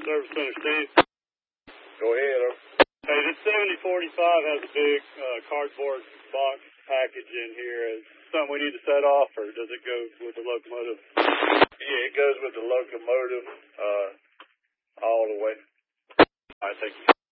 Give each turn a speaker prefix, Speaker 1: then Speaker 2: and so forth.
Speaker 1: Service Center, Steve.
Speaker 2: Go ahead.
Speaker 1: Hey, this 7045 has a big cardboard box package in here. Is it something we need to set off, or does it go with the locomotive?
Speaker 2: Yeah, it goes with the locomotive all the way.
Speaker 1: All right, thank you.